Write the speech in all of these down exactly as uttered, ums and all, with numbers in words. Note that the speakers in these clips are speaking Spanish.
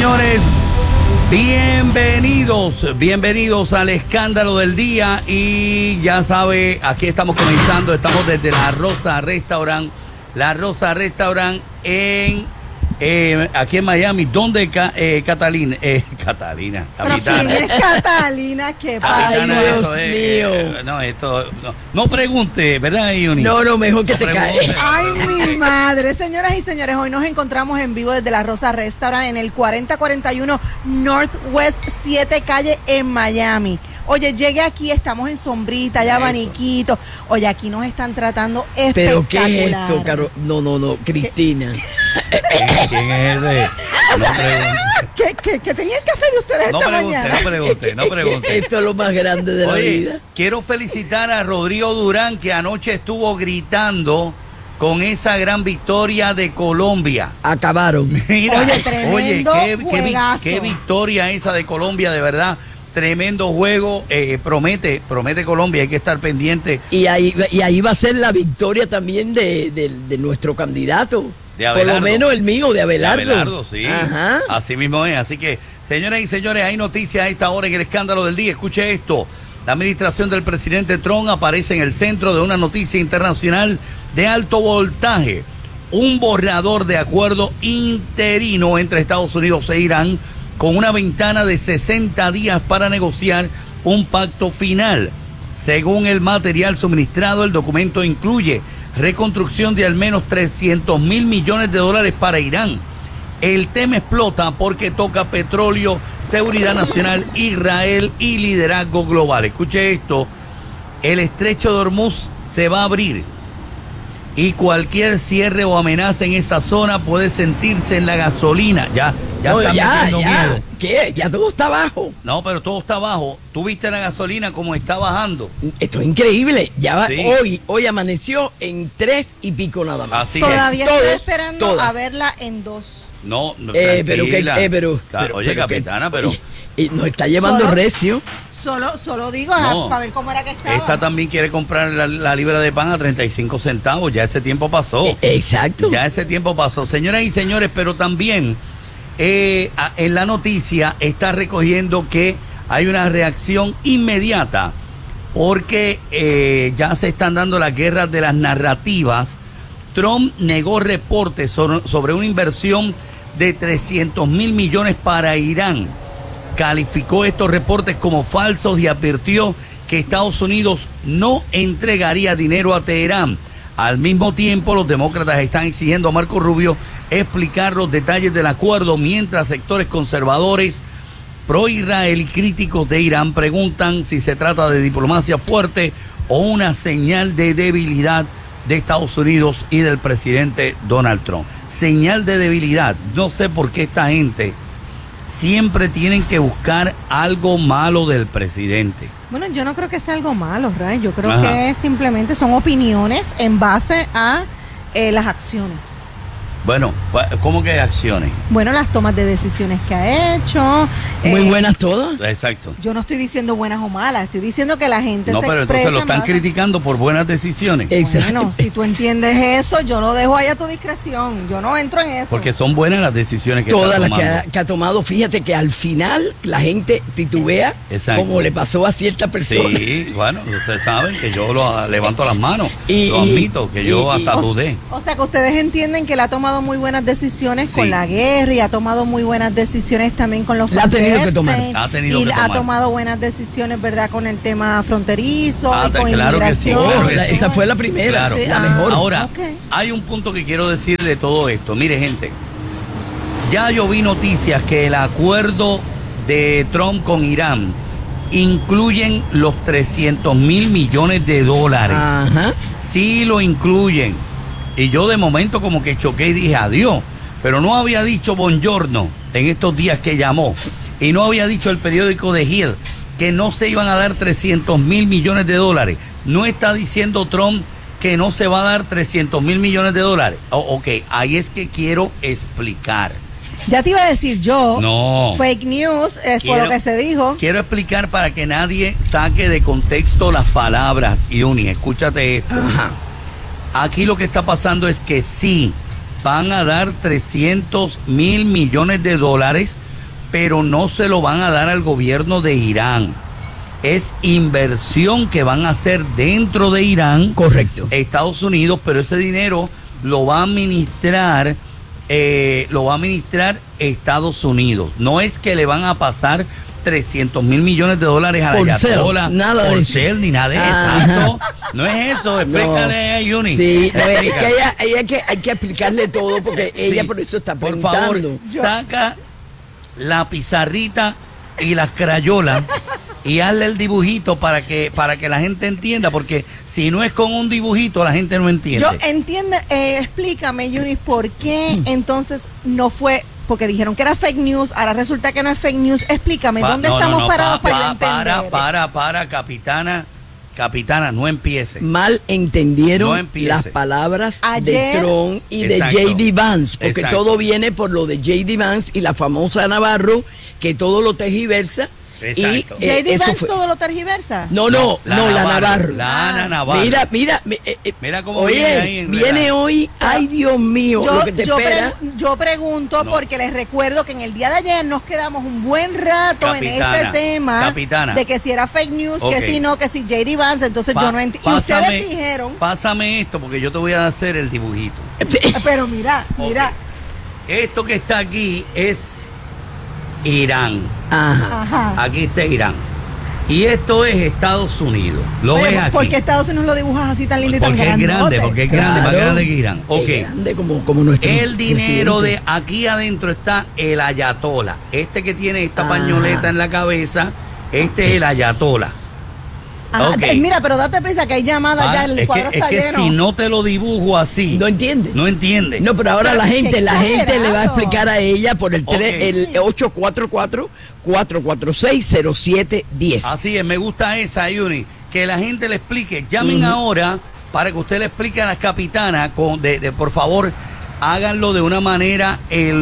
señores, bienvenidos, bienvenidos al escándalo del día. Y ya sabe, aquí estamos comenzando, estamos desde La Rosa Restaurant, La Rosa Restaurant en eh, aquí en Miami, donde eh, Catalina, eh, Catalina, capitana. ¿Quién es Catalina? ¿Qué pasa? Ay, Dios eso es, mío. eh, no, esto, no, no pregunte, ¿verdad, Ioni? No, no, mejor que No te pregunte. caes. Ay, mi madre. Señoras y señores, hoy nos encontramos en vivo desde La Rosa Restaurant en el cuarenta cuarenta y uno Northwest siete Calle en Miami. Oye, llegué aquí, estamos en sombrita, hay abaniquitos. Oye, aquí nos están tratando espectacular. ¿Pero qué es esto, Caro? No, no, no, Cristina. ¿Quién, quién es ese? No pregunte. ¿Qué, qué, qué tenía el café de ustedes No esta pregunte, mañana? no pregunte, no pregunte. Esto es lo más grande de la Oye, vida. quiero felicitar a Rodrigo Durán, que anoche estuvo gritando con esa gran victoria de Colombia. Acabaron. Mira, Oye, tremendo qué, qué vi- juegazo. qué victoria esa de Colombia, de verdad. Tremendo juego, eh, promete, promete Colombia, hay que estar pendiente. Y ahí, y ahí va a ser la victoria también de, de, de nuestro candidato. De Abelardo. Por lo menos el mío, de Abelardo. De Abelardo, sí. Ajá. Así mismo es. Así que, señoras y señores, hay noticias a esta hora en el escándalo del día. Escuche esto. La administración del presidente Trump aparece en el centro de una noticia internacional de alto voltaje. Un borrador de acuerdo interino entre Estados Unidos e Irán con una ventana de sesenta días para negociar un pacto final. Según el material suministrado, el documento incluye reconstrucción de al menos trescientos mil millones de dólares para Irán. El tema explota porque toca petróleo, seguridad nacional, Israel y liderazgo global. Escuche esto, el estrecho de Hormuz se va a abrir y cualquier cierre o amenaza en esa zona puede sentirse en la gasolina. Ya, ya No, están ya, metiendo ya. miedo. ¿Qué? Ya todo está abajo. No, pero todo está bajo. ¿Tú viste la gasolina como está bajando? Esto es increíble. Ya va, Sí. hoy, hoy amaneció en tres y pico nada más. Así Todavía Todos, estoy esperando todas. a verla en dos. es. No, no, Eh, pero que, tranquila. eh, pero, Ca- pero- Oye, pero que- capitana, pero oye, y nos está llevando Solo- recio. Solo, solo digo No. para ver cómo era que estaba. esta también quiere comprar la, la libra de pan a treinta y cinco centavos. Ya ese tiempo pasó. Eh, Exacto. Ya ese tiempo pasó. Señoras y señores, pero también eh, a- en la noticia está recogiendo que hay una reacción inmediata porque eh, ya se están dando las guerras de las narrativas. Trump negó reportes sobre, sobre una inversión de trescientos mil millones para Irán. Calificó estos reportes como falsos y advirtió que Estados Unidos no entregaría dinero a Teherán. Al mismo tiempo, los demócratas están exigiendo a Marco Rubio explicar los detalles del acuerdo, mientras sectores conservadores pro-Israel y críticos de Irán preguntan si se trata de diplomacia fuerte o una señal de debilidad de Estados Unidos y del presidente Donald Trump. Señal de debilidad. No sé por qué esta gente siempre tienen que buscar algo malo del presidente. Bueno, yo no creo que sea algo malo, Ray. Yo creo Ajá. que simplemente son opiniones en base a eh, las acciones. Bueno, ¿cómo que acciones? Bueno, las tomas de decisiones que ha hecho. Muy eh, buenas todas. Exacto. Yo no estoy diciendo buenas o malas, estoy diciendo que la gente No, se pero expresa. entonces lo en están base- criticando por buenas decisiones. Exacto. Bueno, si tú entiendes eso, yo lo dejo ahí a tu discreción. Yo no entro en eso. Porque son buenas las decisiones que Todas está las que tomando. ha, que ha tomado, fíjate que al final la gente titubea, Exacto. como le pasó a cierta persona. Sí, bueno, ustedes saben que yo lo levanto las manos. Y- lo admito, que yo y- y- hasta o, dudé. o sea que ustedes entienden que él ha tomado muy buenas decisiones Sí. con la guerra y ha tomado muy buenas decisiones también con los La ha tenido que tomar. Epstein, Ha tenido y que ha tomar. tomado buenas decisiones, ¿verdad? Con el tema fronterizo Ah, y con claro que sí, inmigración. claro que La- sí. esa fue la primera, Claro. Sí, la ah, mejor. Ahora, ok. hay un punto que quiero decir de todo esto. Mire, gente, ya yo vi noticias que el acuerdo de Trump con Irán incluyen los trescientos mil millones de dólares. Ajá. Sí lo incluyen. Y yo de momento como que choqué y dije adiós. Pero no había dicho Bongiorno en estos días que llamó. Y no había dicho el periódico de Hill que no se iban a dar trescientos mil millones de dólares. No está diciendo Trump que no se va a dar trescientos mil millones de dólares. Oh, ok, ahí es que quiero explicar. Ya te iba a decir yo, No. fake news es por Quiero- lo que se dijo. Quiero explicar para que nadie saque de contexto las palabras. Yuni, escúchate esto. Ajá. Aquí lo que está pasando es que sí, van a dar trescientos mil millones de dólares pero no se lo van a dar al gobierno de Irán. Es inversión que van a hacer dentro de Irán, correcto, Estados Unidos, pero ese dinero lo va a administrar, eh, lo va a administrar Estados Unidos. No es que le van a pasar trescientos mil millones de dólares a la Ayatollah, nada por de eso. ser, ni nada de eso. No es eso, explícale a Yuni. Sí, no, es que ella, ella hay que hay que explicarle todo porque ella Sí, por eso está por preguntando. favor, saca la pizarrita y las crayolas y hazle el dibujito para que para que la gente entienda, porque si no es con un dibujito la gente no entiende. Yo entiendo, eh, explícame, Yunis, ¿por qué entonces no fue? Porque dijeron que era fake news, ahora resulta que no es fake news. Explícame, Pa- ¿dónde no, no, estamos no, parados pa- para yo pa- entender? Para, para, para, capitana, capitana, no empiece. Mal entendieron No empiece. las palabras Ayer- de Trump y Exacto. de J D Vance, porque Exacto. todo viene por lo de J D Vance y la famosa Navarro, que todo lo tergiversa. Exacto. Y, eh, ¿J D eso Vance fue- todo lo tergiversa? No, no, no, la Navarro. La Ana Ah. Navarro. Mira, mira, mi- eh, eh, Mira cómo oye, viene ahí enredada. viene hoy, ay Dios mío, Yo, lo que te yo, espera. pre- yo pregunto No. porque les recuerdo que en el día de ayer nos quedamos un buen rato en Capitana, este tema capitana. de que si era fake news, Ok. que si no, que si J D Vance, entonces Pa- yo no entiendo. Y pásame- ustedes dijeron, Pásame esto porque yo te voy a hacer el dibujito. Sí. pero mira, mira, Ok. Esto que está aquí es Irán. Ajá. ajá. Aquí está Irán. Y esto es Estados Unidos. ¿Lo Oye, ves aquí? ¿por qué Estados Unidos lo dibujas así tan lindo y tan Porque es grande, grandote? porque es grande, más Claro. grande que Irán. Ok. Es grande como, como nuestro El dinero de presidente. aquí adentro está el ayatollah. Este que tiene esta Ajá. pañoleta en la cabeza, este es el ayatollah. Ajá, Ok. eh, Mira, pero date prisa que hay llamadas Ah, ya, el es cuadro que, está es que lleno. si no te lo dibujo así, No entiende. no entiende. No, pero ahora Pero la qué gente, la gente le va a exagerado. explicar a ella por el, Ok. tres, el ocho cuatro cuatro, cuatro cuatro seis, cero siete uno cero. Así es, me gusta esa, Yuni. Que la gente le explique. Llamen Ujú. ahora para que usted le explique a las capitanas, con, de, de, por favor, háganlo de una manera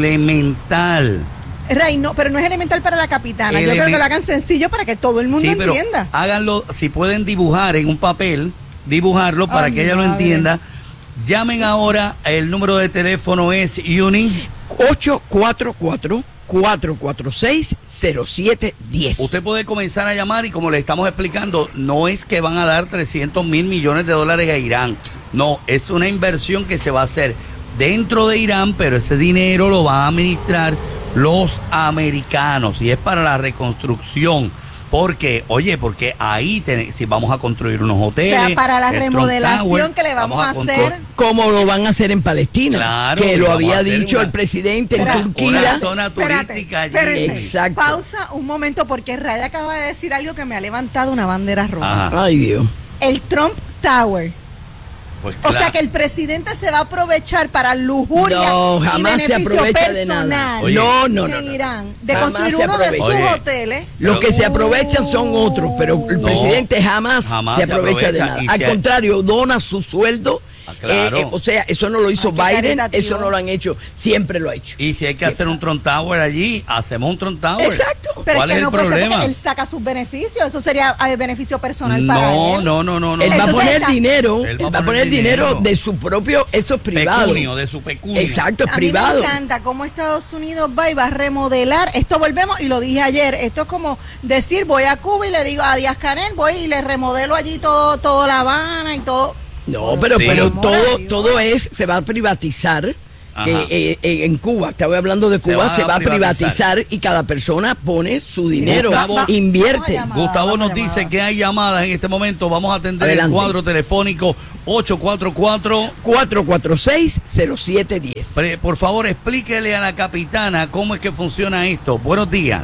elemental. Ray, no, pero no es elemental para la capitana. Yo Elemen- creo que lo hagan sencillo para que todo el mundo Sí, pero entienda. háganlo, si pueden dibujar en un papel, dibujarlo para Ay, que ella lo madre. entienda. Llamen ahora, el número de teléfono es Yuni. ocho cuatro cuatro, cuatro cuatro seis, cero siete uno cero. Usted puede comenzar a llamar y como le estamos explicando, no es que van a dar trescientos mil millones de dólares a Irán. No, es una inversión que se va a hacer dentro de Irán, pero ese dinero lo van a administrar los americanos y es para la reconstrucción. Porque, oye, porque ahí ten- si vamos a construir unos O hoteles. sea, para la el Trump remodelación Tower, que le vamos, a constru- hacer. Como lo van a hacer en Palestina, Claro, que y lo vamos a había hacer dicho una- el presidente en Espera, Una Turquía. zona Espérate, turística allí. espérense. Exacto. Pausa un momento porque Ray acaba de decir algo que me ha levantado una bandera roja. Ajá. Ay, Dios. El Trump Tower. Pues O sea claro. que el presidente se va a aprovechar para lujuria No, y jamás se beneficio aprovecha de personal nada. Oye. No, no, no. en no. Irán de Jamás construir se uno de sus aprovecha. Oye. hoteles. Los que se Uh. aprovechan son otros, pero el No, presidente jamás, jamás se se aprovecha de aprovecha nada. y Al se- contrario, dona su sueldo. Ah, claro. Eh, eh, o sea, eso no lo hizo Ay, qué Biden, caritativo. eso no lo han hecho, siempre lo ha hecho. Y si hay que hacer un Trump Tower allí, hacemos un Trump Tower. Exacto. Pero ¿Cuál es que es no el puede ser problema? porque él saca sus beneficios. Eso sería eh, beneficio personal para No, él. no, no, no, no. Él va a Entonces poner está- dinero, Él él va a poner dinero de su propio, eso es privado. Pecunio, de su pecunio. Exacto, es A privado. mí me encanta cómo Estados Unidos va y va a remodelar. Esto volvemos, y lo dije ayer, esto es como decir, voy a Cuba y le digo a Díaz Canel, voy y le remodelo allí todo, todo La Habana y todo. No, pero, Sí. pero Amor a todo, Dios. todo es, se va a privatizar. Ajá. Que, eh, eh, en Cuba, estaba hablando de Se Cuba, va se a va a privatizar. privatizar y cada persona pone su dinero, Gustavo- invierte. Vamos a llamar. Gustavo Vamos a nos llamar. dice que hay llamadas en este momento. Vamos a atender Adelante. el cuadro telefónico ocho cuatro cuatro. cuatro cuatro seis, cero siete uno cero. Pre- Por favor, explíquele a la capitana cómo es que funciona esto. Buenos días.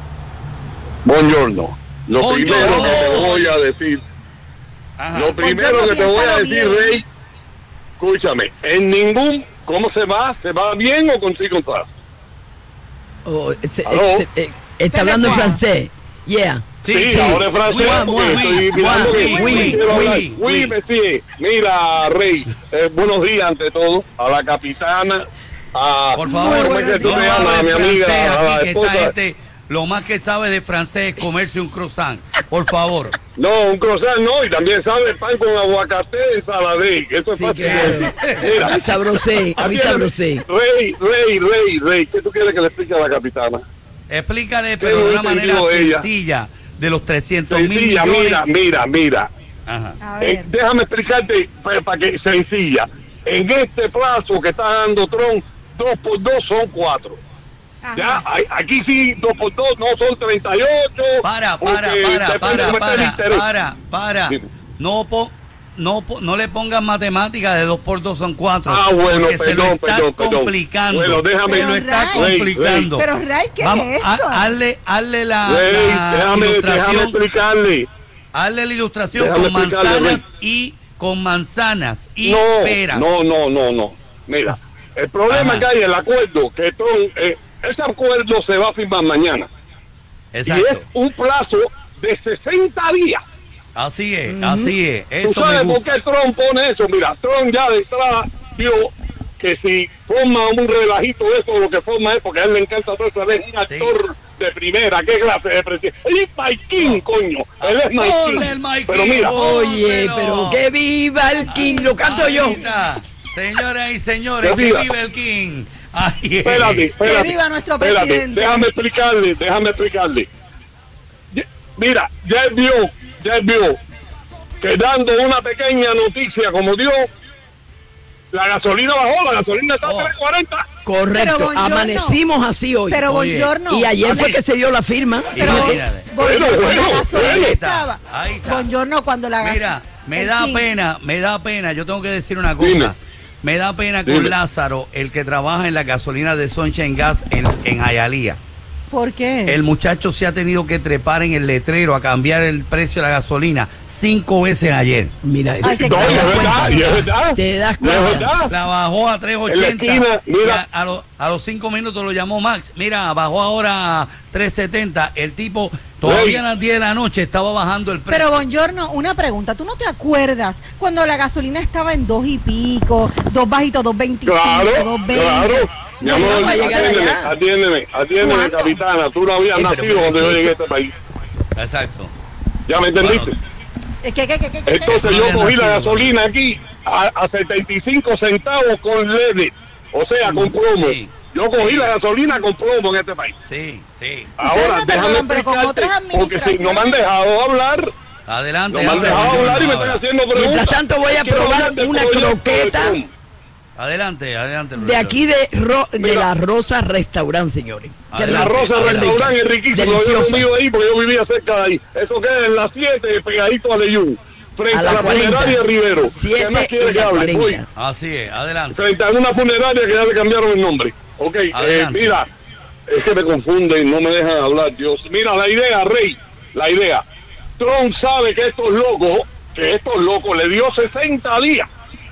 Buongiorno. Lo Buongiorno. primero que te voy a decir, Ajá. lo primero Buongiorno, que te voy a piénsalo decir, bien. Rey, escúchame, en ningún, ¿cómo se va? ¿Se va bien o con sí con tras? Oh, se- Aló. eh, se- eh, está hablando en Pero, francés. Yeah. Sí, ahora en francés, Oui, porque oui, estoy oui, mirando oui, que oui, quiero hablar. oui, Oui, oui. monsieur. Mira, Rey, eh, buenos días ante todo, a la capitana, a... Por favor, ¿cómo es que tú no te llamas? A mi hable amiga, francés a la aquí, que esta esposa. gente lo más que sabe de francés es comerse un croissant. Por favor. No, un croissant no, y también sabe pan con aguacate en saladín. Eso es Sí, fácil. claro. Mira, A mí sabrosé, a mí atiende. sabrosé. Rey, Rey, Rey, Rey, ¿qué tú quieres que le explique a la capitana? Explícale, pero de una manera sencilla, de los trescientos mil Sencilla, millones. mira, mira, mira. A Eh, ver. déjame explicarte para, para que sencilla. En este plazo que está dando Trump, dos por dos son cuatro. Ajá. Ya, a- aquí sí, dos por dos no son treinta y ocho. Para, porque para, para, depende para, cómo esté el para, interés. para, para. Dime. No, po- no, po- no le pongas matemáticas de dos por dos son cuatro. Ah, bueno, porque se lo perdón, estás perdón, perdón. complicando. Bueno, déjame- Se lo estás Pero, Ray, complicando. Pero, Ray, ¿qué Vamos, es ha- eso? hazle, hazle la, Rey, la déjame, déjame ilustración. explicarle. Hazle la ilustración Déjame con explicarle, manzanas y con manzanas y No, peras. no, no, no, no. Mira, el problema Ajá. que hay, el acuerdo, que Trump, eh, ese acuerdo se va a firmar mañana. Y es Exacto. un plazo de sesenta días. Así es, así es. ¿Tú Eso me sabes por gusta. qué Trump pone eso? Mira, Trump ya de entrada vio que si forma un relajito de eso, lo que forma es porque a él le encanta todo eso, él es un Sí. actor de primera, qué clase de presidente. Él es Mike King, coño. Él es Mike Ponle King. el Mike Pero King. mira, Oye, Pónselo. pero que viva el King, lo canto Ahí yo. está. Señoras y señores, Que que viva. vive el King. Ahí es. espérate, espérate. viva nuestro espérate, presidente. Déjame explicarle, déjame explicarle. Ya- Mira, ya él vio, ya él vio que dando una pequeña noticia como dio, la gasolina bajó, la gasolina está Oh. a tres cuarenta. Correcto, Pero, buongiorno. amanecimos así hoy. Pero Oye, buongiorno. Y ayer fue Así. que se dio la firma. Pero Imagínate. buongiorno, Bueno, cuando bueno, la gasolina ahí está, estaba. ahí está. Buongiorno, cuando la Mira, gasolina. me da pena, me da pena. Yo tengo que decir una cosa. Dime. Me da pena con Dime. Lázaro, el que trabaja en la gasolina de Sunshine Gas en, en Hialeah. ¿Por qué? El muchacho se ha tenido que trepar en el letrero a cambiar el precio de la gasolina cinco veces ayer. Mira, Ay, qué No, y es exagerado. verdad, y es verdad. Te das Y es cuenta. verdad. La bajó a tres En la ochenta. esquina, mira. Y a, a los- a los cinco minutos lo llamó Max. Mira, bajó ahora a tres setenta. El tipo todavía Rey. a las diez de la noche estaba bajando el precio. Pero buongiorno, una pregunta, ¿tú no te acuerdas cuando la gasolina estaba en dos y pico, dos bajitos, dos veinticinco, Claro, dos veinte? claro. Mi No, amor, no va a llegar atiéndeme, allá. atiéndeme, atiéndeme, ¿Cuándo? capitana. Tú no habías Sí, pero- nacido pero cuando es yo que llegué a eso- este país. Exacto. ¿Ya me entendiste? Bueno, ¿Qué, qué, qué, qué, qué, qué? Entonces no yo había cogí la nacido, gasolina aquí a, a setenta y cinco centavos con L E D, o sea, con plomo. Sí. Yo cogí la gasolina con plomo en este país. Sí, sí. Ahora, me déjame perdonan, pero con explicarte, otras porque si no me han dejado hablar, Adelante. no me han habla, dejado John, hablar y me ahora. están haciendo preguntas. Mientras tanto voy a Quiero probar hablar del una proyecto de croqueta. Trump. Adelante, adelante. De profesor. aquí de, Ro- de Mira. la Rosa Restaurant, señores. Qué Adelante. La rico, Rosa qué rico. Restaurante es riquísimo. Yo Deliciosa. he comido ahí porque yo vivía cerca de ahí. Eso queda en las siete, pegadito a Leyún, frente A a la la, cuarenta. funeraria Rivero. Siete ¿Qué más quiere y que la hable? Voy. cuarenta. Así es, adelante. Frente a una funeraria que ya le cambiaron el nombre. Ok, eh, Adelante. mira, es que me confunden, no me dejan hablar, Dios. Mira, la idea, Rey, la idea. Trump sabe que estos locos, que estos locos le dio sesenta días.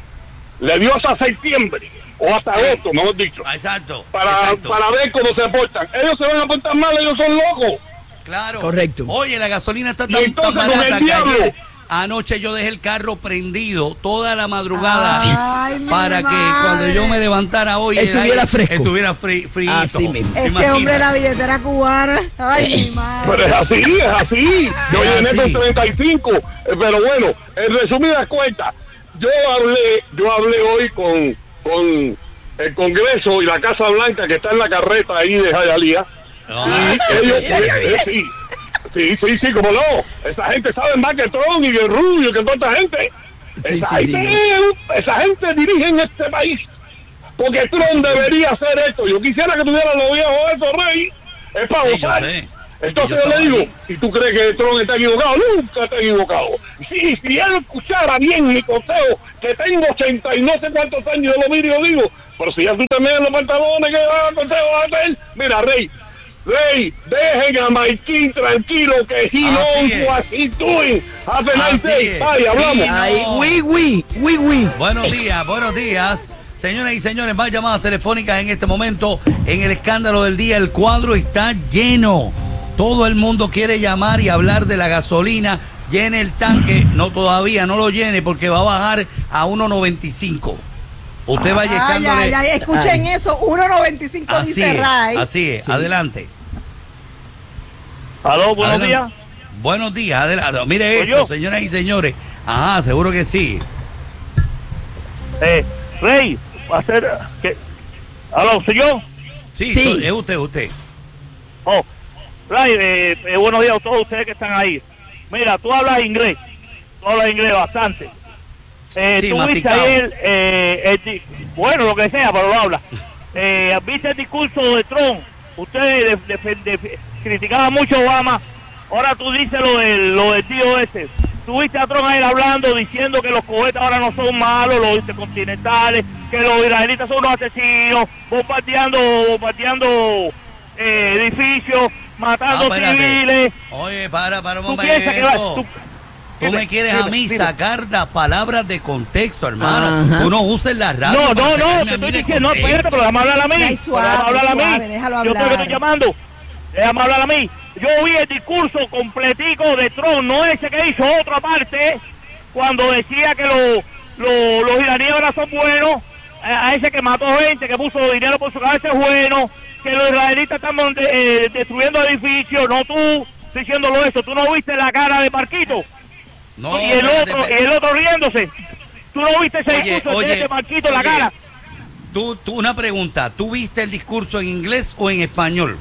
Le dio hasta septiembre, o hasta agosto, mejor dicho. Exacto. Para, exacto. para ver cómo se aportan. Ellos se van a portar mal, ellos son locos. Claro. Correcto. Oye, la gasolina está Y tan, entonces tan con el barata que diablo. ayer, anoche yo dejé el carro prendido toda la madrugada Ay, mi para que madre. cuando yo me levantara hoy el Estuviera aire fresco. Estuviera fri frío. Así mismo. Este hombre de la billetera cubana. Ay, mi madre. Pero es así, es así. Yo Es llené así. con treinta y cinco. eh, Pero bueno, en resumidas cuentas, yo hablé, yo hablé hoy con, con el Congreso y la Casa Blanca que está en la carreta ahí de Hialeah. Ay, Y ellos, mira, mira, mira. sí, sí, sí, sí, como no. Esa gente sabe más que Trump y que Rubio, que toda esta gente. Sí, esa, sí, gente sí. esa gente dirige en este país. Porque Trump debería hacer esto. Yo quisiera que tuviera los viejos esos, Rey. Es para Sí, yo votar. sé. Entonces Yo yo le estaba digo, ahí. si tú crees que Trump está equivocado, nunca está equivocado. Sí, si él escuchara bien mi consejo, que tengo ochenta y no sé cuántos años, yo lo miro y lo digo, pero si ya tú te metes en los pantalones, que va a consejo va a hacer? Mira, Rey, Rey, dejen a Maikin tranquilo, que he Así knows es. what he's doing. Have a nice Así day. es. Bye, hablamos. Y no- Ay, oui, oui, oui, oui. Buenos días, buenos días. Señoras y señores, más llamadas telefónicas en este momento. En el escándalo del día, el cuadro está lleno. Todo el mundo quiere llamar y hablar de la gasolina. Llene el tanque. No, todavía no lo llene porque va a bajar a uno noventa y cinco. Usted vaya Ay, echándole. ay, ay, escuchen eso, uno noventa y cinco Así dice es, Ray. así es. Adelante. Aló, buenos Adelante. días. Buenos días, adelante. Mire ¿Soy esto, yo? señoras y señores. Ajá, seguro que sí. Eh, Rey, hacer que. Aló, ¿soy yo? Sí, Sí. so- es usted, usted. Oh, Ray, eh, eh, buenos días a todos ustedes que están ahí. Mira, tú hablas inglés, tú hablas inglés bastante. Eh, Sí, tú viste masticado. ayer, eh, el di- bueno, lo que sea, pero lo habla. Eh, viste el discurso de Trump. Ustedes de, de, de, de, criticaban mucho a Obama. Ahora tú dices lo del, lo del tío ese. Tú viste a Trump ayer hablando, diciendo que los cohetes ahora no son malos, los intercontinentales, que los israelitas son unos asesinos, bombardeando, bombardeando eh, edificios, matando Ah, espérate. civiles. Oye, para, para un Tú piensas que va- momento. tú- Tú dime, me quieres a dime, mí dime. sacar las palabras de contexto, hermano. Ajá. Tú no uses la radio. No, para no, no, sacarme a te mí estoy de diciendo, no, contexto. espérate, pero déjame hablar a mí. Ay, Pero suave, déjame hablar a suave, mí. déjalo Yo te hablar. estoy llamando. Déjame hablar a mí. Yo vi el discurso completico de Trump, no ese que hizo otra parte, cuando decía que los los los iraníes ahora son buenos, a a ese que mató gente, que puso dinero por su cabeza es bueno, que los israelitas están eh, destruyendo edificios, no tú diciéndolo eso. Tú no viste la cara de Marquito. No, y el espérate, otro, y espérate. el otro riéndose. Tú no viste ese Oye, discurso oye, de este Marquito en la oye. cara. Tú, tú, una pregunta. ¿Tú viste el discurso en inglés o en español?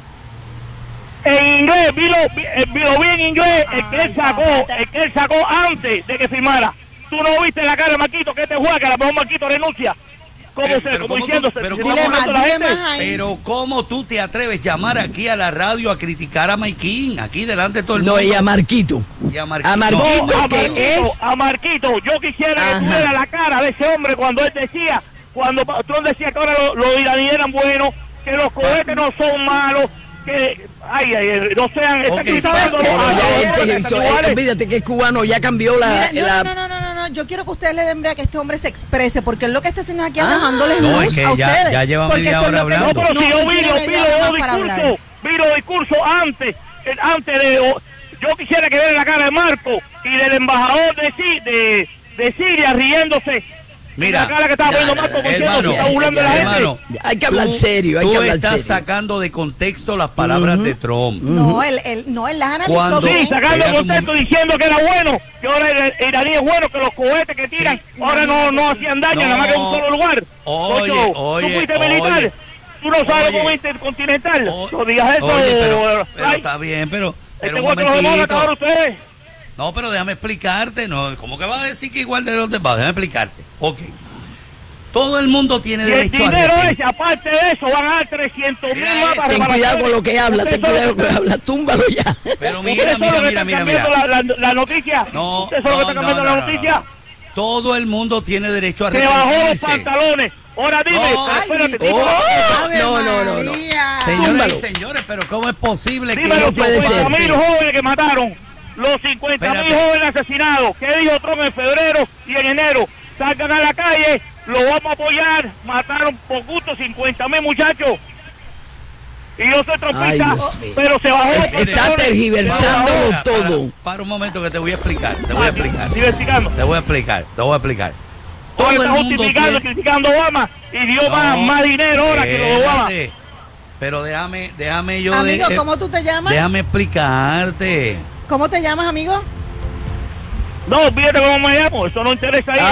En inglés, vi lo, vi, eh, vi- lo vi en inglés, el que él Ay, sacó, papá. el que él sacó antes de que firmara. Tú no viste la cara de Marquito, que este juega, que a lo mejor Marquito renuncia. ¿Cómo Pero- se, pero como ¿cómo tú- diciéndose? pero se cómo- está Dile más, burlando la dile gente. más ahí. Pero ¿cómo tú te atreves a llamar aquí a la radio a criticar a Maikin? Aquí delante de todo el No, mundo. y a Marquito. Y a Marquito. A Marquito, No, a que Marquito, es- a Marquito, yo quisiera Ajá. que tuviera la cara de ese hombre cuando él decía, cuando Trump decía que ahora los, los iraníes eran buenos, que los cohetes no son malos, que, ay, ay, no sean, está Ok, criticando pero a Pero los ya Ay, este, hombres eso, eh, iguales. olvídate que es cubano, ya cambió la... Mira, la- no, no, no, no, no, no, yo quiero que ustedes le den break a que este hombre se exprese, porque él lo que está haciendo aquí es Ah. dejándoles No, luz es que a ya- ustedes. ya lleva porque media esto es hora lo que- hablando. No, pero si no, yo él vi, tiene los media vi hora los más para hablar. discursos, vi los discursos antes, eh, antes de, o- yo quisiera que vean la cara de Marco y del embajador de, Si- de, de Siria riéndose. Mira, la cara que estaba ya, poniendo Marco como diciendo, hermano, se está burlando de la gente. hermano, Hay que hablar tú- serio, hay tú que hablar estás serio. sacando de contexto las palabras de Trump. No, él, él, no, él las analizó Cuando- bien. Sí, sacando Espérate un contexto momento. diciendo que era bueno, que ahora el iraní es bueno, que los cohetes que tiran Sí. ahora no, no hacían daño, No. nada más que en un solo lugar. Oye, Coño, oye, tú fuiste oye. militar, tú no sabes Oye. cómo es intercontinental. O- No digas eso. Oye, pero, pero Ray. está bien, pero, pero Este un hueco los demócratas ahora momentito. ustedes. No, pero déjame explicarte, no, ¿cómo que vas a decir que igual de los demás? Déjame explicarte. Ok. Todo el mundo tiene Y el derecho a dinero respetar. ese, aparte de eso, van a dar trescientos mil Mira, más para Ten cuidado con lo que habla, ten Ustedes son cuidado los con lo que habla, túmbalo ya. Pero Ustedes mira, son mira, los que mira, están mira, cambiando mira. La, la, la noticia. No, Ustedes son los que no, están no, cambiando no, la no, noticia. no. Todo el mundo tiene derecho a Se bajó los arrepentirse. pantalones. Ahora dime, No. espérate, Ay, dime, Oh, Ave no, no, no, no. María. Señoras Túmbalo. y señores, pero ¿cómo es posible que dime yo los puede ser, cincuenta mil sí. jóvenes que mataron, los cincuenta mil Espérate. jóvenes asesinados. ¿Qué dijo Trump en febrero y en enero? Salgan a la calle, lo vamos a apoyar. Mataron por gusto cincuenta mil muchachos. Y yo soy trompista, Ay, Dios mío. pero se bajó los Está pantalones. tergiversándolo Para, para, todo. para un momento que te voy a explicar, te voy a explicar. Sigue explicando. Te voy a explicar, te voy a explicar. Todo Ahora el está mundo justificando, tiene... criticando a Obama y dio más, No, más dinero ahora que lo de Obama. espérate. Pero déjame, déjame yo... Amigo, de- ¿cómo tú te llamas? Déjame explicarte. ¿Cómo te llamas, amigo? No, fíjate cómo me llamo, eso no interesa ahí.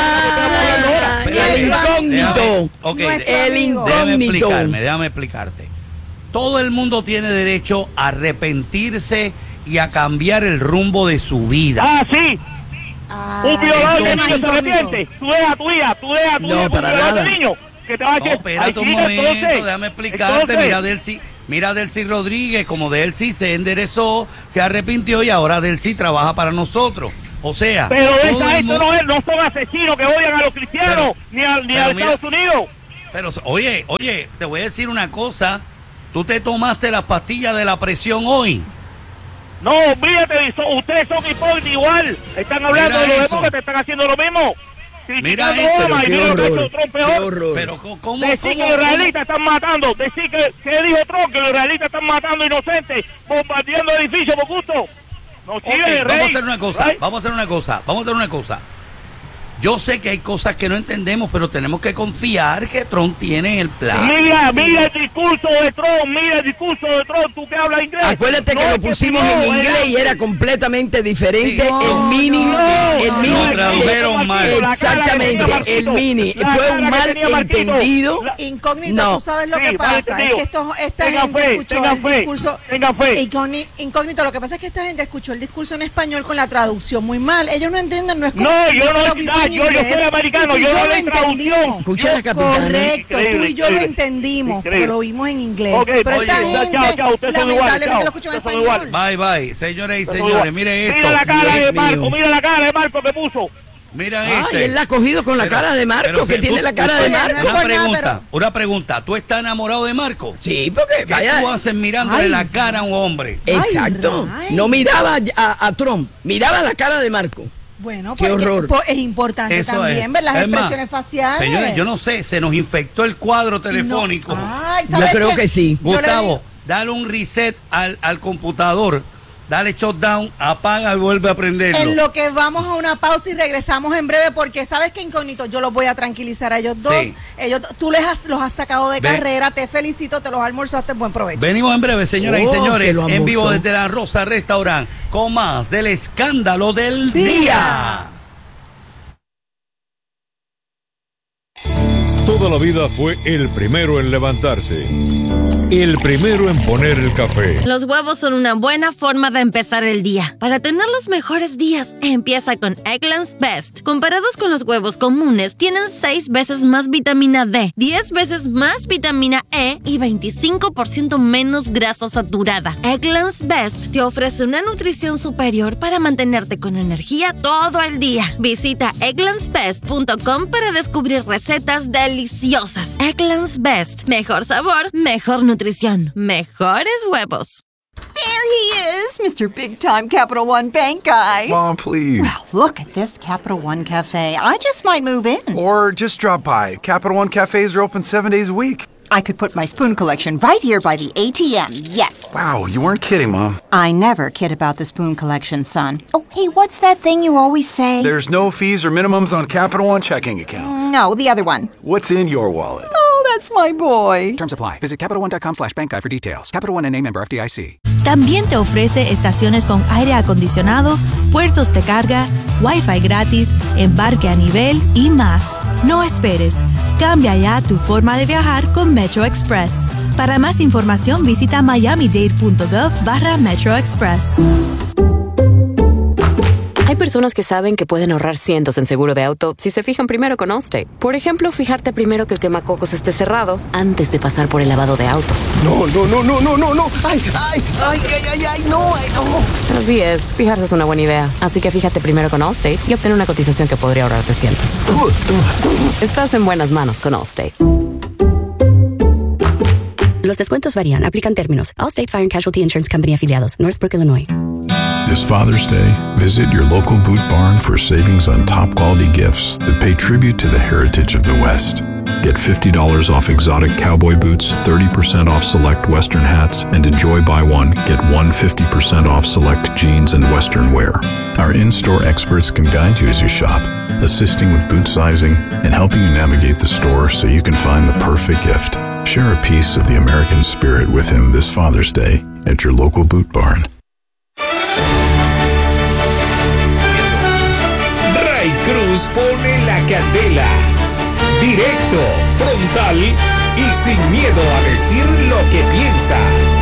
Ah, Espérate, el incógnito. déjame- ok, Nuestro El amigo. déjame incógnito. explicarme, déjame explicarte. Todo el mundo tiene derecho a arrepentirse y a cambiar el rumbo de su vida. Ah, sí, Ah, un violador de tema niño se incógnito. arrepiente. Tú dejas a tu hija, tú dejas a tu No, hija con un para violador de nada. niño que te va a No, decir, espérate "Ay, un chica, momento, entonces, déjame explicarte. entonces". Mira, Delcy, mira Delcy Rodríguez, como Delcy se enderezó, se arrepintió y ahora Delcy trabaja para nosotros. O sea, Pero todo esa el gente mundo- no, es, no son asesinos que odian a los cristianos, Pero- ni a, ni pero a mira- Estados Unidos. Pero, oye, oye, te voy a decir una cosa. Tú te tomaste las pastillas de la presión hoy. No, olvídate, son- ustedes son hipócritas igual. Están hablando Mira de los eso. demócratas, te están haciendo lo mismo. Mira Criticando eso, a Obama y Qué mira lo que ha horror, hecho Trump qué peor. horror. Pero, ¿cómo? cómo Decir cómo- que los israelitas están matando, decir que, que dijo Trump que los israelitas están matando inocentes, bombardeando edificios por gusto. No Ok, sirve, vamos rey. a hacer una cosa, Rey. vamos a hacer una cosa, vamos a hacer una cosa. Yo sé que hay cosas que no entendemos, pero tenemos que confiar que Trump tiene el plan. Mira, mira el discurso de Trump, mira el discurso de Trump, tú que hablas inglés. Acuérdate No que es lo pusimos no, en inglés ¿verdad? y era completamente diferente. Sí. el No, mini, no, el no, mini, no, tradujeron mal. Exactamente, el mini fue un mal entendido. Incógnito, No. tú sabes lo Sí, que mal pasa, es entendido. que esto, esta Tengan gente fe, escuchó tengan el fe, discurso. tengan fe. Incógni- Incógnito, lo que pasa es que esta gente escuchó el discurso en español con la traducción muy mal. Ellos no entienden, no es como No, yo no, lo vimos ah, en yo- yo soy inglés, americano, y tú y yo no lo leo traducción. entendimos. Escucha la capitana. Correcto, tú Increíble, y yo lo increíble. entendimos, Increíble. pero lo vimos en inglés. Ok, pero oye, esta chao, gente, chao, chao, ustedes son iguales, lamentablemente chao, lo escuchó en ustedes son español. Bye, bye. Señoras y señores, mire esto. Mira la cara Dios de Marco, mío. mira la cara de Marco que puso. Mira Ay, este. él la ha cogido con la Pero- cara de Marco, pero que si tiene tú- la cara de Oye, Marco. no es Una por nada, pregunta, una pregunta. ¿Tú estás enamorado de Marco? Sí, porque ¿Qué vaya. tú haces mirándole Ay. la cara a un hombre? Exacto. Ay, No miraba a, a Trump, miraba la cara de Marco. Bueno, Qué porque horror. po- es importante Eso también es. ver las Es más, expresiones faciales. Señores, yo no sé, se nos infectó el cuadro telefónico. No. Ay, Yo ¿sabes creo qué? que sí. Yo le Gustavo, digo- dale un reset al, al computador, dale shutdown, apaga y vuelve a prenderlo. En lo que vamos a una pausa y regresamos en breve, porque sabes que Incógnito, yo los voy a tranquilizar a ellos dos. Sí. Ellos, tú les has, los has sacado de Ve. carrera, te felicito, te los almorzaste, buen provecho. Venimos en breve, señoras y Oh, señores, se lo en vivo almorzó. desde la Rosa Restaurant, con más del escándalo del Día. día. Toda la vida fue el primero en levantarse, el primero en poner el café. Los huevos son una buena forma de empezar el día. Para tener los mejores días, empieza con Eggland's Best. Comparados con los huevos comunes, tienen seis veces más vitamina D, diez veces más vitamina E y veinticinco por ciento menos grasa saturada. Eggland's Best te ofrece una nutrición superior para mantenerte con energía todo el día. Visita egglands best punto com para descubrir recetas deliciosas. Eggland's Best. Mejor sabor, mejor nutrición, mejores huevos. There he is, Mister Big Time Capital One Bank guy. Mom, please. Well, look at this Capital One Cafe. I just might move in. Or just drop by. Capital One cafes are open seven days a week. I could put my spoon collection right here by the A T M. Yes. Wow, you weren't kidding, Mom. I never kid about the spoon collection, son. Oh, hey, what's that thing you always say? There's no fees or minimums on Capital One checking accounts. No, the other one. What's in your wallet? Oh, that's my boy. Terms apply. Visit CapitalOne.com slash bank guide for details. Capital One N A member F D I C. También te ofrece estaciones con aire acondicionado, puertos de carga, Wi-Fi gratis, embarque a nivel y más. No esperes. Cambia ya tu forma de viajar con Metro Express. Para más información visita miamidade.gov barra Metro Express. Hay personas que saben que pueden ahorrar cientos en seguro de auto si se fijan primero con Allstate. Por ejemplo, fijarte primero que el quemacocos esté cerrado antes de pasar por el lavado de autos. No, no, no, no, no, no, no. Ay, ay, ay, ay, ay, ay, no, ay, no. Así es, fijarse es una buena idea. Así que fíjate primero con Allstate y obtén una cotización que podría ahorrarte cientos. Estás en buenas manos con Allstate. Los descuentos varían. Aplican términos. Allstate Fire and Casualty Insurance Company afiliados. Northbrook, Illinois. This Father's Day, visit your local Boot Barn for savings on top-quality gifts that pay tribute to the heritage of the West. Get fifty dollars off exotic cowboy boots, thirty percent off select Western hats, and enjoy buy one, get one fifty percent off select jeans and Western wear. Our in-store experts can guide you as you shop, assisting with boot sizing and helping you navigate the store so you can find the perfect gift. Share a piece of the American spirit with him this Father's Day at your local Boot Barn. Ray Cruz pone la candela. Directo, frontal y sin miedo a decir lo que piensa.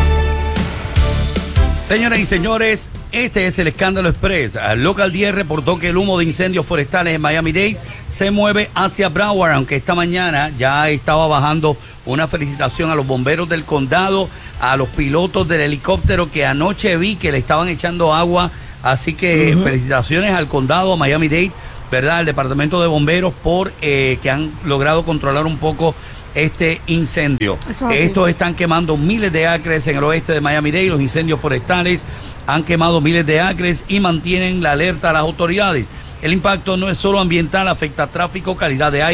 Señoras y señores, este es el Escándalo Express. Local diez reportó que el humo de incendios forestales en Miami-Dade se mueve hacia Broward, aunque esta mañana ya estaba bajando. Una felicitación a los bomberos del condado, a los pilotos del helicóptero que anoche vi que le estaban echando agua. Así que uh-huh. felicitaciones al condado, a Miami-Dade, ¿verdad? Al departamento de bomberos por eh, que han logrado controlar un poco este incendio. Estos están quemando miles de acres en el oeste de Miami-Dade. Los incendios forestales han quemado miles de acres y mantienen la alerta a las autoridades. El impacto no es solo ambiental, afecta tráfico, calidad de aire,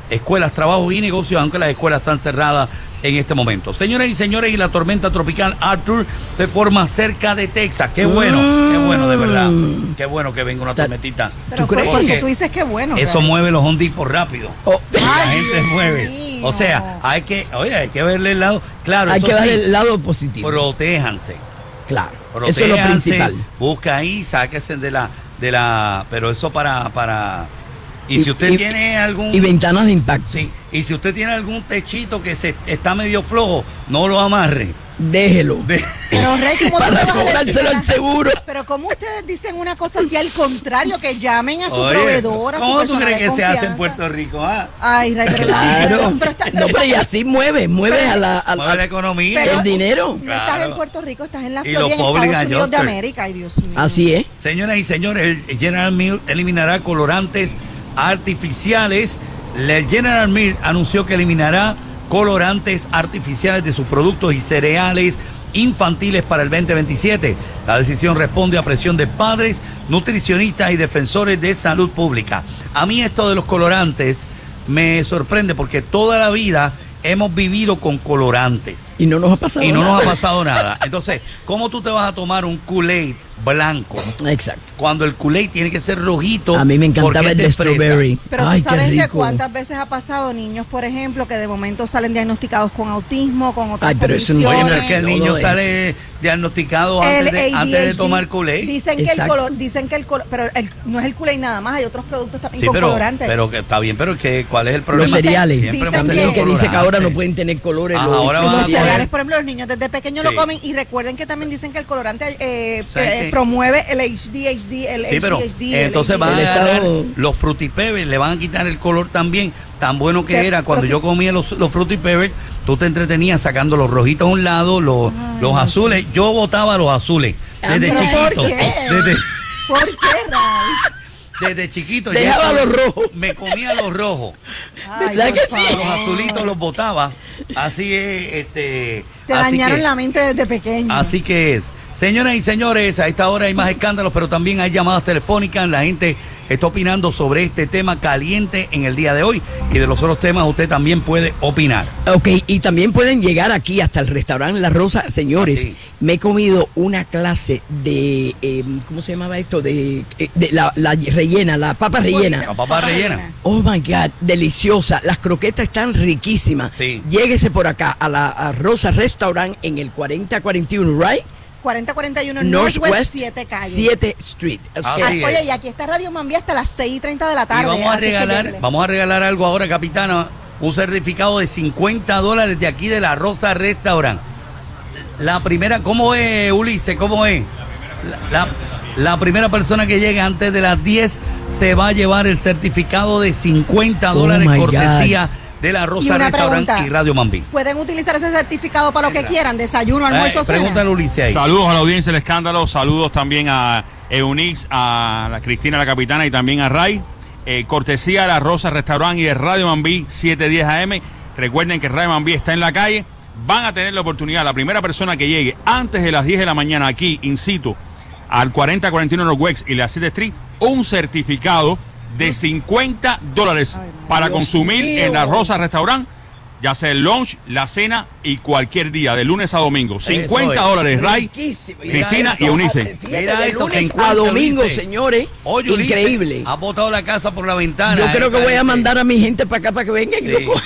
escuelas, trabajos y negocios, aunque las escuelas están cerradas en este momento. Señoras y señores, y la tormenta tropical Arthur se forma cerca de Texas. Qué bueno, mm. qué bueno, de verdad. Qué bueno que venga una tormentita. Pero ¿tú crees? Porque tú dices que bueno. Eso ¿verdad? mueve los Home Depot rápido. Oh. La gente mueve. Mío. O sea, hay que, oye, hay que verle el lado. Claro, hay eso que sí, darle el lado positivo. Protéjanse. Claro. Protéjanse, eso es lo principal. Busca ahí, sáquese de la, de la, pero eso para, para. Y, y si usted y, tiene algún... Y ventanas de impacto. Sí, y si usted tiene algún techito que se está medio flojo, no lo amarre. Déjelo. De... Pero Rey, ¿cómo para cobrárselo al seguro. Pero ¿cómo ustedes dicen una cosa así al contrario? Que llamen a su Oye, proveedor, a su ¿cómo tú crees que confianza? se hace en Puerto Rico? ¿Ah? Ay, Rey, pero... Claro. Pero, pero está, no, pero y así mueve, mueve pero, a la, a, mueve la economía. Pero, el dinero. No estás claro. en Puerto Rico, estás en la Y Florida, en los Estados Unidos de América. Ay, Dios mío. Así es. Señoras y señores, el General Mills eliminará colorantes artificiales. El General Mills anunció que eliminará colorantes artificiales de sus productos y cereales infantiles para el veinte veintisiete. La decisión responde a presión de padres, nutricionistas y defensores de salud pública. A mí esto de los colorantes me sorprende porque toda la vida hemos vivido con colorantes. Y no nos ha pasado y no nada. nos ha pasado nada. Entonces, ¿cómo tú te vas a tomar un Kool-Aid blanco? Exacto. Cuando el Kool-Aid tiene que ser rojito. A mí me encantaba el de strawberry. Pero Ay, tú sabes qué rico. que cuántas veces ha pasado niños, por ejemplo, que de momento salen diagnosticados con autismo, con otras Ay, pero condiciones. eso no, Oye, pero es que el niño no, sale diagnosticado antes de, antes de tomar Kool-Aid. Dicen que el color, dicen que el color, pero el, no es el Kool-Aid nada más, hay otros productos también Sí, con pero, colorantes. pero que está bien, pero que ¿cuál es el problema? Los cereales. Siempre hemos Dicen tenido que, que dice que ahora no colorantes. pueden tener colores. Ajá, los, ahora los va a Los cereales. cereales, por ejemplo, los niños desde pequeños Sí. lo comen y recuerden que también dicen que el colorante eh, ¿Sabes eh, qué? promueve el H D H D, el Sí, pero H D H D. entonces el van a H D H D. agarrar estado- los Fruity Pebbles, le van a quitar el color también, tan bueno que Pero- era. Cuando pero yo si- comía los, los Fruity Pebbles, tú te entretenías sacando los rojitos a un lado, los, Ay, los azules. Yo botaba los azules desde ¿Pero por chiquito. qué? Desde, ¿Por qué, Ray? desde chiquito. Dejaba ya eso- los rojos. Me comía los rojos. Ay, ¿Verdad por que sí? favor. Los azulitos los botaba. Así es, este. Te así dañaron que- la mente desde pequeño. Así que es. Señoras y señores, a esta hora hay más escándalos, pero también hay llamadas telefónicas. La gente está opinando sobre este tema caliente en el día de hoy. Y de los otros temas usted también puede opinar. Ok, y también pueden llegar aquí hasta el restaurante La Rosa. Señores, Ah, sí. me he comido una clase de, eh, ¿cómo se llamaba esto? De, eh, de la, la rellena, la papa rellena. La papa rellena. Oh my God, deliciosa. Las croquetas están riquísimas. Sí. Lléguese por acá a la a Rosa Restaurant en el cuarenta cuarenta y uno, right? cuarenta cuarenta y uno Northwest Northwest siete Calle. siete Street. Es Ah, que- sí. Oye, y aquí está Radio Mambí hasta las seis y treinta de la tarde. Y vamos a así que regalar, lléguele. vamos a regalar algo ahora, capitana. Un certificado de cincuenta dólares de aquí de la Rosa Restaurant. La primera, ¿cómo es, Ulises? ¿Cómo es? La, la- la primera persona que llegue antes de las diez se va a llevar el certificado de cincuenta Oh dólares my cortesía de la Y Rosa una Restaurant pregunta. y Radio Mambí. Pueden utilizar ese certificado para lo que quieran, desayuno, almuerzo, Eh, cena. pregúntale a Ulises ahí. Saludos a la audiencia del escándalo, saludos también a Eunice, a la Cristina la capitana y también a Ray. Eh, cortesía de la Rosa Restaurant y de Radio Mambí setecientos diez A M. Recuerden que Radio Mambí está en la calle. Van a tener la oportunidad, la primera persona que llegue antes de las diez de la mañana aquí, in situ, al cuarenta cuarenta y uno Northwest y la siete Street, un certificado de cincuenta dólares para Dios consumir mío. en la Rosa Restaurant, ya sea el lunch, la cena y cualquier día, de lunes a domingo. cincuenta dólares, Ray, Riquísimo. Cristina Mira y eso, Eunice. fíjate, Mira de eso, lunes cincuenta, a domingo, Ulises. señores. Oye, Ulises, Increíble. ha botado la casa por la ventana. Yo eh, creo que voy a gente. mandar a mi gente para acá para que vengan y Sí. lo cojan.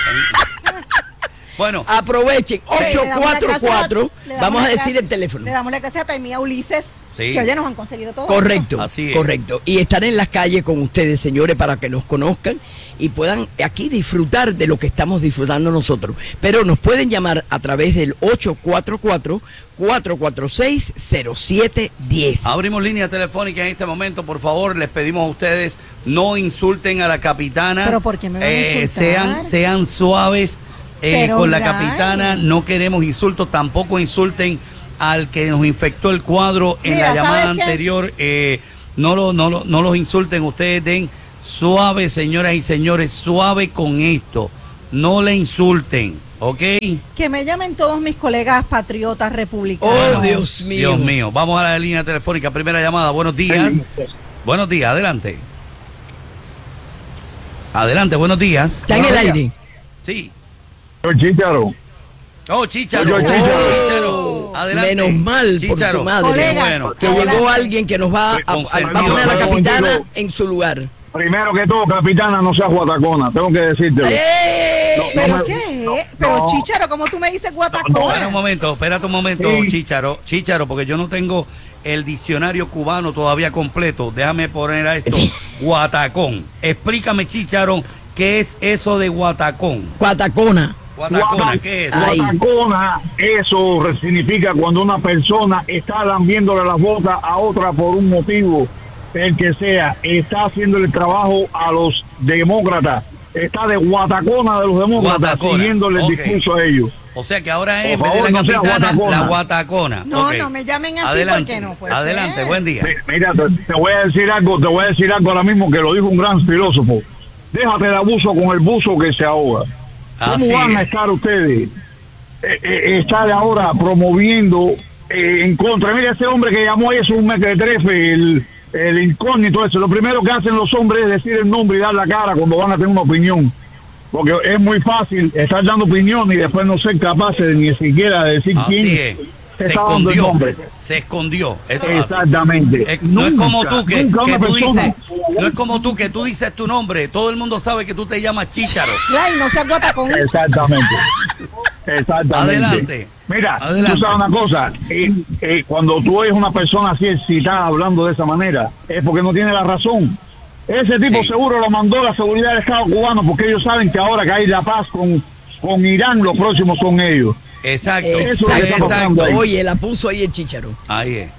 Bueno, Aprovechen, Sí, ocho le damos la cuatro cuatro, gracia- le damos vamos a la decir gracia- el teléfono. Le damos la gracias a Taimía Ulises, Sí. que oye, nos han conseguido todo. Correcto, Así es. correcto. Y estar en las calles con ustedes, señores, para que nos conozcan y puedan aquí disfrutar de lo que estamos disfrutando nosotros. Pero nos pueden llamar a través del ocho cuatro cuatro, cuatro cuatro seis, cero siete uno cero. abrimos línea telefónica en este momento, por favor, les pedimos a ustedes no insulten a la capitana. ¿Pero por qué me van a insultar? Sean, sean suaves eh, Pero, con la Ray. capitana, no queremos insultos, tampoco insulten al que nos infectó el cuadro en Mira, la llamada ¿sabes qué? anterior. eh, no, lo, no, lo- no los insulten, ustedes den suave, señoras y señores, suave con esto, no le insulten, ¿ok? Que me llamen todos mis colegas patriotas republicanos. Oh, Dios mío. Dios mío, vamos a la línea telefónica, primera llamada, buenos días. Buenos días, adelante. Adelante, buenos días. Está en el aire. Sí. Soy Chícharo. Oh, Chícharo. Yo, yo, Oh, Chícharo. Adelante. Menos mal Chícharo. por tu madre. Colega, bueno. Que llegó alguien que nos va a, a- a- va a poner a la capitana en su lugar. Primero que todo, capitana, no seas guatacona, tengo que decírtelo. ¡Eh! No, no ¿Pero me- qué? no, Pero no. Chícharo, ¿cómo tú me dices Espera guatacona? un momento, espérate un momento, Sí. Chícharo. Chícharo, porque yo no tengo el diccionario cubano todavía completo. Déjame poner a esto. Guatacón. Explícame, Chícharo, ¿qué es eso de guatacón? Guatacona. Guatacona, Guata- ¿qué es? Ay. Guatacona, eso significa cuando una persona está lambiéndole las botas a otra por un motivo, el que sea, está haciendo el trabajo a los demócratas, está de guatacona de los demócratas, Guatacona, siguiéndole ok. el discurso a ellos. O sea que ahora es, en Por vez de la favor, no sea capitana, guatacona. la guatacona. No, Ok. no me llamen así Adelante, porque no puede adelante, ser. buen día. Mi- Mira, te, te voy a decir algo, te voy a decir algo ahora mismo que lo dijo un gran filósofo. Déjate de abuso con el buzo que se ahoga. ¿Cómo Así van a es. estar ustedes eh, eh, estar ahora promoviendo eh, en contra? Mira, ese hombre que llamó ahí es un mequetrefe, el, el incógnito ese. Lo primero que hacen los hombres es decir el nombre y dar la cara cuando van a tener una opinión. Porque es muy fácil estar dando opinión y después no ser capaces de ni siquiera decir Así quién es. se Se está dando el escondió. nombre. Se escondió. Eso es así. Exactamente. Es- no es Nunca, como tú que, nunca que una tú persona- dices, no es como tú que tú dices tu nombre, todo el mundo sabe que tú te llamas Chícharo. Ay, no seas guatacón. Exactamente. Exactamente. Adelante. Mira, Adelante. tú sabes una cosa, eh, eh, cuando tú eres una persona así excitada hablando de esa manera, es porque no tiene la razón. Ese tipo Sí. seguro lo mandó la seguridad del Estado cubano porque ellos saben que ahora que hay la paz con, con Irán, los próximos son ellos. Exacto. Eso es lo que está Exacto. pasando ahí. Oye, la puso ahí el Chícharo. Ahí es.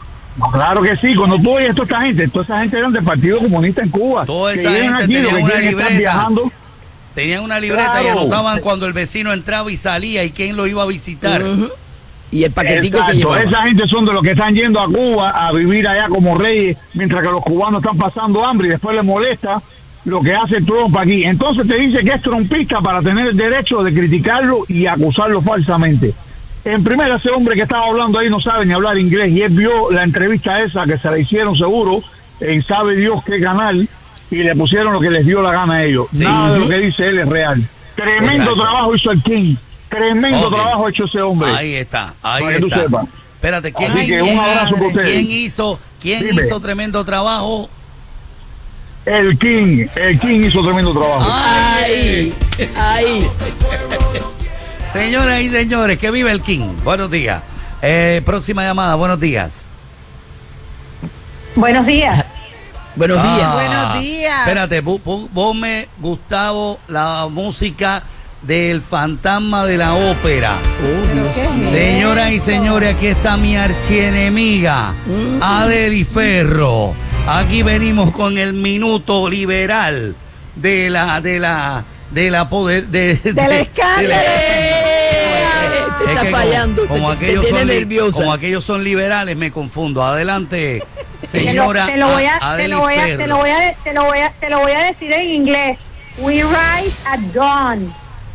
Claro que sí, cuando tú oyes toda esta gente, toda esa gente eran del Partido Comunista en Cuba. Toda que esa llegan gente aquí, lo tenía que una quieren es estar libreta. viajando. Tenían una libreta y Claro. anotaban cuando el vecino entraba y salía y quién lo iba a visitar. Ujú. Y el paquetico que Exacto, llevaba. esa gente son de los que están yendo a Cuba a vivir allá como reyes, mientras que los cubanos están pasando hambre y después les molesta lo que hace Trump aquí. Entonces te dice que es trumpista para tener el derecho de criticarlo y acusarlo falsamente. En primera, ese hombre que estaba hablando ahí no sabe ni hablar inglés y él vio la entrevista esa que se la hicieron seguro en sabe Dios qué canal y le pusieron lo que les dio la gana a ellos. Sí. Nada de lo Ujú. que dice él es real. Tremendo Exacto. trabajo hizo el King. Tremendo Ok. trabajo ha hecho ese hombre. Ahí está, ahí Para que tú está. sepas. Espérate, ¿quién, Así que quién- un abrazo para ustedes. quién hizo, quién Dime. hizo tremendo trabajo? El King, el King hizo tremendo trabajo. Ay, ay. Señoras y señores, que vive el King. Buenos días. Eh, próxima llamada, buenos días. Buenos días. Buenos Ah, días. Buenos días. Espérate, bu- bu- ponme, Gustavo, la música del fantasma de la ópera. ¿Pero qué es Señoras y eso? señores, aquí está mi archienemiga, Mm. Adeli Ferro. Aquí venimos con el minuto liberal de la, de la, de la poder, de, Del de- escándalo. de la- Te Es está que como- fallando. Como, te- te, aquellos tiene son li- nerviosa. como aquellos son liberales, me confundo. Adelante, Te lo, señora te lo voy a, A- te Adeli lo voy a, Ferro. te lo voy a, te lo voy a, te lo voy a decir en inglés. We rise at dawn.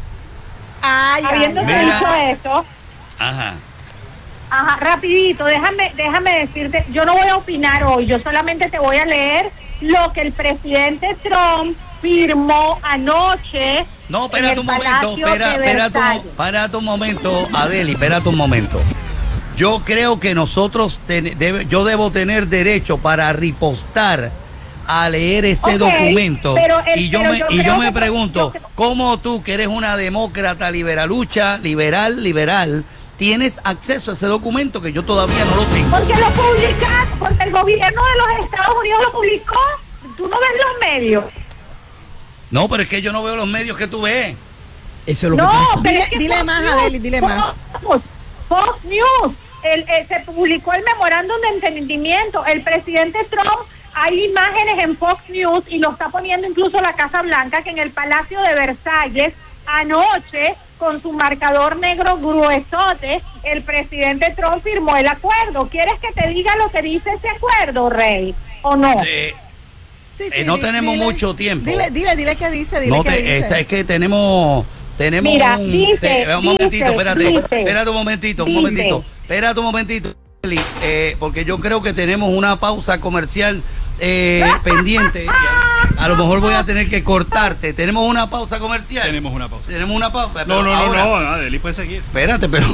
Ay, ay, Habiéndose Mira. dicho eso, Ajá. ajá, rapidito, déjame, déjame decirte, yo no voy a opinar hoy, yo solamente te voy a leer lo que el presidente Trump firmó anoche. No, en espera el un momento, Palacio espera, de espera tu, Versalles. espera un momento, Adeli, espera un momento. Yo creo que nosotros, ten- debe- yo debo tener derecho para ripostar a leer ese Ok, documento. pero el- y yo pero me, yo y yo creo me que- pregunto, yo- ¿cómo tú, que eres una demócrata liberalucha, liberal, liberal, tienes acceso a ese documento que yo todavía no lo tengo? Porque lo publicaron, porque el gobierno de los Estados Unidos lo publicó. Tú no ves los medios. No, pero es que yo no veo los medios que tú ves. Eso es lo No, que pasa. pero Dile- es que dile Fox más, News, Adeli, dile más. Fox, Fox News, el, eh, se publicó el memorándum de entendimiento. El presidente Trump, hay imágenes en Fox News y lo está poniendo incluso la Casa Blanca, que en el Palacio de Versalles, anoche, con su marcador negro gruesote, el presidente Trump firmó el acuerdo. ¿Quieres que te diga lo que dice ese acuerdo, Rey? ¿O no? Eh, Sí, Eh, no di- tenemos dile- mucho tiempo. Dile, dile, dile qué dice, dile No, qué te- dice. esta- es que tenemos tenemos Mira, un, dice, te- un momentito, dice, espérate, dice. espérate un momentito, un Dice. momentito, espérate un momentito, Eli, eh, porque yo creo que tenemos una pausa comercial eh, pendiente. Ya. a lo mejor voy a tener que cortarte. ¿Tenemos una pausa comercial? Tenemos una pausa. ¿Tenemos una pausa? No, no, ahora, no, no, Adeli puede seguir. Espérate, pero...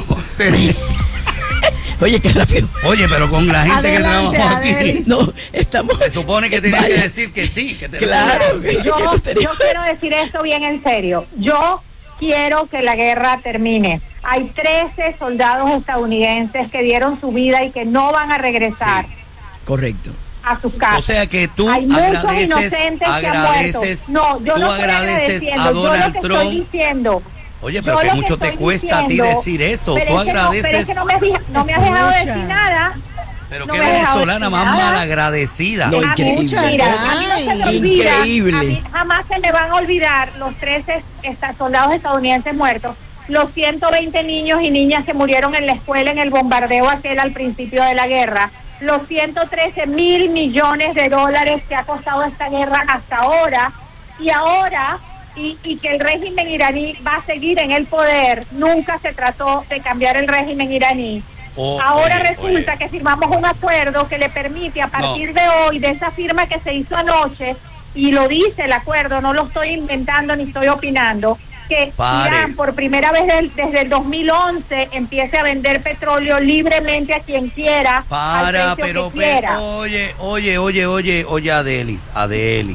Oye, qué rápido. Oye, pero con la gente Adelante, que trabaja aquí. Adelis. No, estamos. Se supone que tienes Vaya. que decir que sí. Que te Claro, sí, Yo, que nos tenemos- yo quiero decir esto bien en serio. Yo quiero que la guerra termine. Hay trece soldados estadounidenses que dieron su vida y que no van a regresar Correcto. a sus casas. O sea que tú Hay muchos agradeces, inocentes que han agradeces, muerto. No, yo tú no estoy agradeces agradeciendo. a Yo lo Donald que Trump. estoy diciendo. Oye, yo pero que lo mucho te estoy cuesta a ti diciendo, decir eso. pero Tú es que no- agradeces. pero es que no me, has deja- no me has dejado decir nada. Pero no qué me has dejado venezolana decir más nada. malagradecida. No, A mí, increíble. mira, a mí no se me olvida, Increíble. a mí jamás se me van a olvidar los trece esta- soldados estadounidenses muertos, los ciento veinte niños y niñas que murieron en la escuela en el bombardeo aquel al principio de la guerra, los ciento trece mil millones de dólares que ha costado esta guerra hasta ahora, y ahora, y, y que el régimen iraní va a seguir en el poder. Nunca se trató de cambiar el régimen iraní. Oh, Ahora oye, resulta oye. que firmamos un acuerdo que le permite a partir de hoy, de esa firma que se hizo anoche, y lo dice el acuerdo, no lo estoy inventando ni estoy opinando, que Pare. Irán por primera vez del- desde el dos mil once empiece a vender petróleo libremente a quien quiera, al Para, precio pero, que quiera. pero, oye, oye, oye, oye, oye, Adelis, Adelis.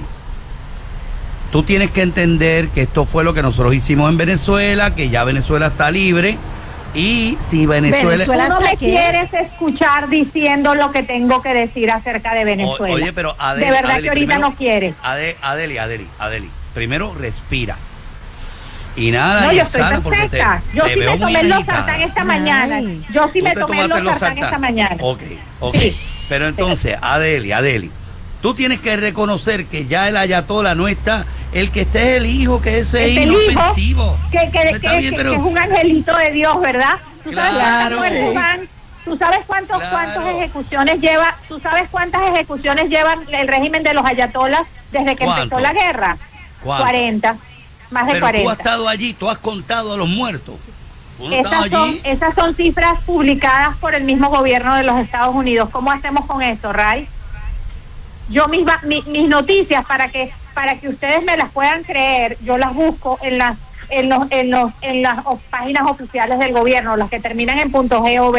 Tú tienes que entender que esto fue lo que nosotros hicimos en Venezuela, que ya Venezuela está libre. Y si Venezuela... Venezuela- Tú no me ¿Hasta qué? quieres escuchar diciendo lo que tengo que decir acerca de Venezuela. O- oye, pero Adel- de verdad Adeli, que ahorita primero- no quieres. Ade- Adeli, Adeli, Adeli. Primero respira. Y nada, No, y yo estoy exhala porque te, perfecta. Yo te sí veo me muy tomé los agitada. sartán esta mañana. Ay. Yo sí Tú me te tomé tomaste los sartán esta mañana. Ok, ok. Sí. Pero entonces, Adeli, Adeli, tú tienes que reconocer que ya el ayatola no está, el que esté es el hijo, que ese es Es el hijo inofensivo. que, que, que, Está bien, que- pero- que es un angelito de Dios, ¿verdad? ¿Tú sabes Claro, cuántos muertos sí. van? ¿Tú sabes cuántos, Claro. cuántas ejecuciones lleva? ¿Tú sabes cuántas ejecuciones llevan el régimen de los ayatolas desde que ¿Cuánto? empezó la guerra? ¿Cuánto? cuarenta. Más de Pero tú has cuarenta. estado allí, tú has contado a los muertos. Tú no has Esas estado son, allí. esas son cifras publicadas por el mismo gobierno de los Estados Unidos. ¿Cómo hacemos con eso, Ray? Yo mis, va- mi- mis noticias, para que para que ustedes me las puedan creer, yo las busco en las en los en los en las o- páginas oficiales del gobierno, las que terminan en .gov.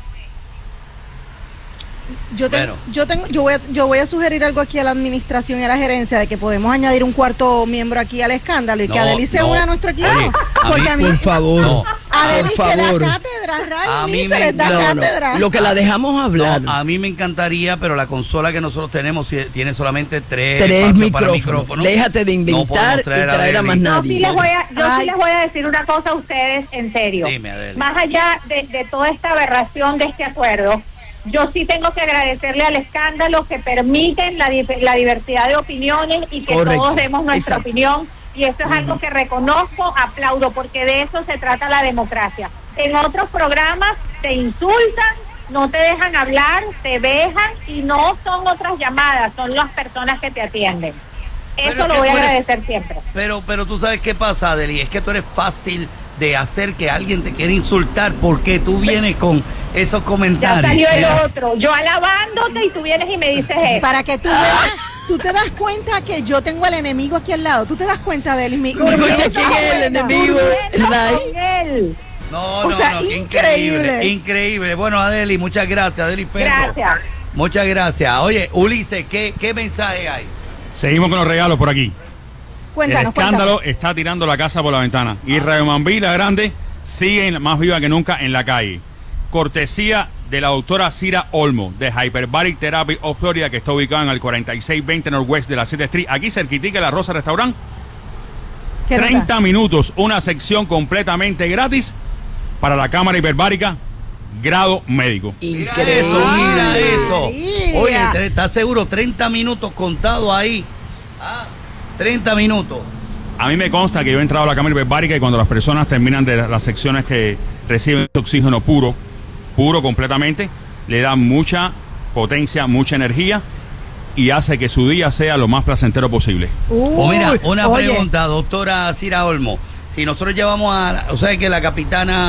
Yo, tengo, Bueno. yo tengo, yo voy a, yo voy a sugerir algo aquí a la administración y a la gerencia de que podemos añadir un cuarto miembro aquí al escándalo y que No, Adeli se no. una a nuestro equipo. Oye, a porque mí- a mí, Por favor. No. Adeli por se da favor. cátedra, Ray, A ni mí se me- les da No, no. cátedra. Lo que la dejamos hablar. No, a mí me encantaría, pero la consola que nosotros tenemos si- tiene solamente tres, Tres espacios para micrófonos. micrófonos. Déjate de No inventar podemos y traer traer a Adeli. más Yo sí nadie. les voy a, yo sí Ay. les voy a decir una cosa a ustedes en serio. Dime, Adeli. Más allá de, de toda esta aberración de este acuerdo, yo sí tengo que agradecerle al escándalo que permiten la, di- la diversidad de opiniones y que Correcto. todos demos nuestra Exacto. opinión. Y eso es algo que reconozco, aplaudo, porque de eso se trata la democracia. En otros programas te insultan, no te dejan hablar, te dejan y no son otras llamadas, son las personas que te atienden. Pero Eso es lo que voy a tú eres- agradecer siempre. Pero, pero tú sabes qué pasa, Adeli, es que tú eres fácil de hacer que alguien te quiera insultar porque tú vienes con esos Ya comentarios. salió el Eras- otro, yo alabándote y tú vienes y me dices eso. Para que tú veas, tú te das cuenta que yo tengo el enemigo aquí al lado. Tú te das cuenta de él. Mi, mi- Escucha quién es el enemigo. Durmiendo Ray. con él. No, O no, sea, no, qué increíble. increíble, increíble. Bueno, Adeli, muchas gracias, Adeli Ferro. Gracias. Muchas gracias. Oye, Ulises, ¿qué, qué mensaje hay? Seguimos con los regalos por aquí. Cuéntanos, el escándalo cuéntanos. está tirando la casa por la ventana. Y Radio Mambí, la grande, sigue en- más viva que nunca en la calle. Cortesía de la doctora Cira Olmo, de Hyperbaric Therapy of Florida, que está ubicada en el cuarenta y seis veinte Northwest de la siete Street. Aquí cerquitica la Rosa Restaurant. ¿Qué nota? treinta minutos, una sección completamente gratis para la cámara hiperbárica, grado médico. Mira Increíble. eso, mira eso. María. Oye, tre- ¿estás seguro? treinta minutos contados ahí. Ah, treinta minutos. A mí me consta que yo he entrado a la cámara hiperbárica y cuando las personas terminan de las secciones que reciben oxígeno puro, puro completamente, le da mucha potencia, mucha energía y hace que su día sea lo más placentero posible. O mira, Uy, una oye. pregunta, doctora Cira Olmo. Si nosotros llevamos a, la- o sea, que la capitana